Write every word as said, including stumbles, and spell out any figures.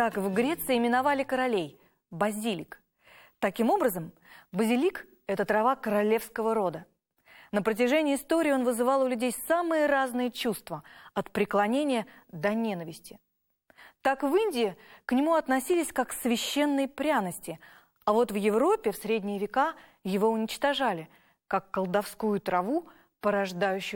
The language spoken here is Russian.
Так в Греции именовали королей – базилик. Таким образом, базилик – это трава королевского рода. На протяжении истории он вызывал у людей самые разные чувства – от преклонения до ненависти. Так в Индии к нему относились как к священной пряности, а вот в Европе в средние века его уничтожали, как колдовскую траву, порождающую